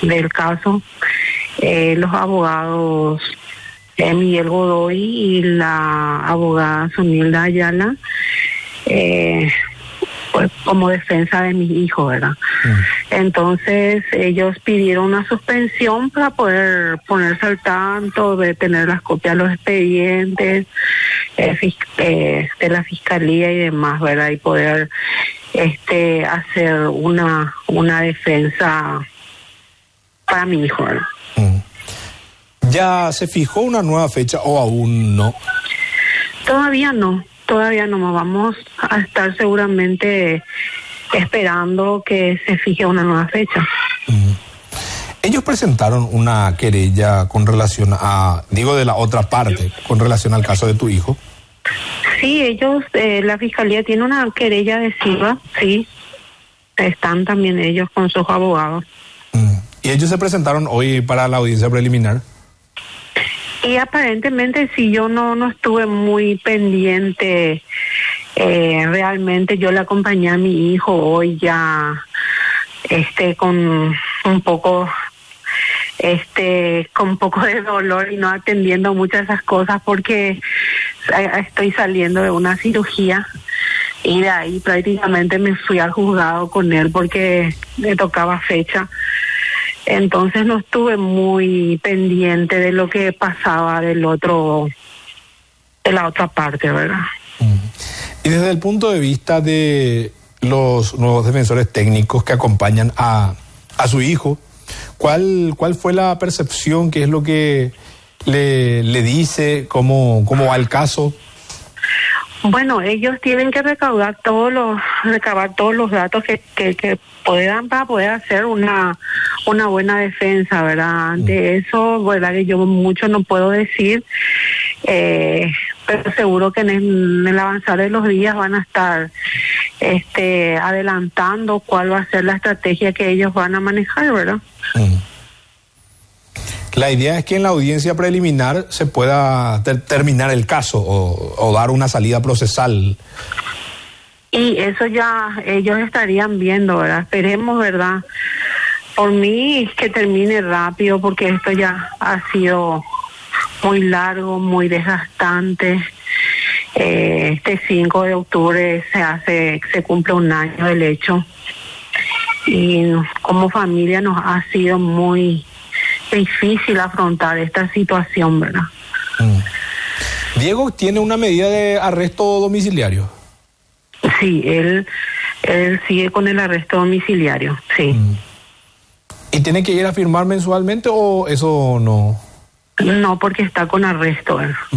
del caso. Los abogados Miguel Godoy y la abogada Sonilda Ayala, pues como defensa de mi hijo, ¿verdad? Entonces ellos pidieron una suspensión para poder ponerse al tanto de tener las copias de los expedientes de la fiscalía y demás, ¿verdad? Y poder hacer una defensa para mi hijo, ¿verdad? ¿Ya se fijó una nueva fecha o aún no? Todavía no. Vamos a estar seguramente esperando que se fije una nueva fecha. Ellos presentaron una querella con relación a, digo de la otra parte, con relación al caso de tu hijo. Sí, ellos, la fiscalía tiene una querella adhesiva, sí. Están también ellos con sus abogados. ¿Y ellos se presentaron hoy para la audiencia preliminar? Y aparentemente sí, yo no estuve muy pendiente. Realmente yo le acompañé a mi hijo hoy ya con un poco de dolor y no atendiendo muchas de esas cosas porque estoy saliendo de una cirugía y de ahí prácticamente me fui al juzgado con él porque le tocaba fecha. Entonces no estuve muy pendiente de lo que pasaba de la otra parte, ¿verdad? Y desde el punto de vista de los nuevos defensores técnicos que acompañan a su hijo, ¿cuál fue la percepción? ¿Qué es lo que le dice? ¿Cómo va el caso? Bueno, ellos tienen que recabar todos los datos que puedan para poder hacer una buena defensa, ¿verdad? Ante eso, verdad que yo mucho no puedo decir, pero seguro que en el avanzar de los días van a estar adelantando cuál va a ser la estrategia que ellos van a manejar, ¿verdad? La idea es que en la audiencia preliminar se pueda terminar el caso o dar una salida procesal. Y eso ya ellos estarían viendo, ¿verdad? Esperemos, ¿verdad? Por mí que termine rápido porque esto ya ha sido muy largo, muy desgastante. Este 5 de octubre se cumple un año del hecho. Y como familia nos ha sido muy difícil afrontar esta situación, ¿verdad? Diego tiene una medida de arresto domiciliario. Sí, él sigue con el arresto domiciliario, sí. ¿Y tiene que ir a firmar mensualmente o eso no? No, porque está con arresto.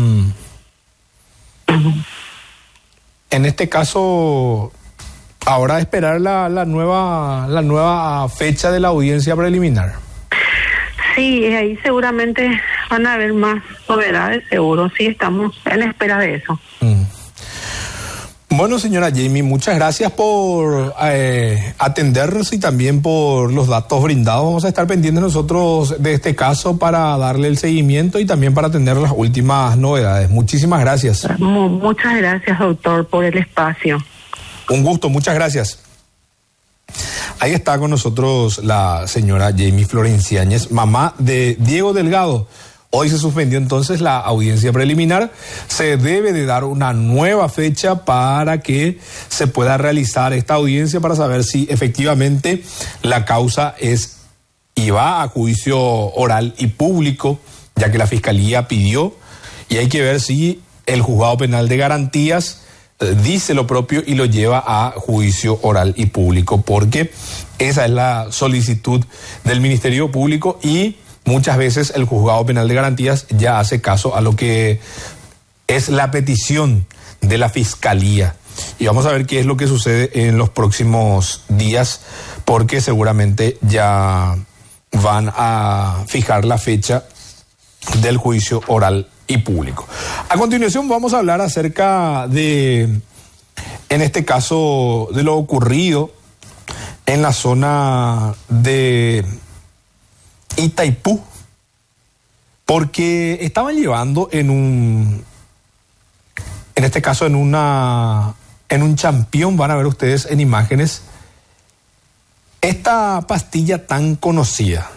En este caso, ahora esperar la nueva fecha de la audiencia preliminar. Sí, ahí seguramente van a haber más novedades, seguro. Sí, estamos en espera de eso. Bueno, señora Jamie, muchas gracias por atendernos y también por los datos brindados. Vamos a estar pendientes nosotros de este caso para darle el seguimiento y también para atender las últimas novedades. Muchísimas gracias. Muchas gracias, doctor, por el espacio. Un gusto, muchas gracias. Ahí está con nosotros la señora Jamie Florenciáñez, mamá de Diego Delgado. Hoy se suspendió entonces la audiencia preliminar. Se debe de dar una nueva fecha para que se pueda realizar esta audiencia para saber si efectivamente la causa es y va a juicio oral y público, ya que la Fiscalía pidió, y hay que ver si el Juzgado Penal de Garantías dice lo propio y lo lleva a juicio oral y público, porque esa es la solicitud del Ministerio Público y muchas veces el Juzgado Penal de Garantías ya hace caso a lo que es la petición de la Fiscalía. Y vamos a ver qué es lo que sucede en los próximos días, porque seguramente ya van a fijar la fecha del juicio oral y público. A continuación vamos a hablar acerca de, en este caso, de lo ocurrido en la zona de Itaipú, porque estaban llevando en este caso en un champión, van a ver ustedes en imágenes, esta pastilla tan conocida.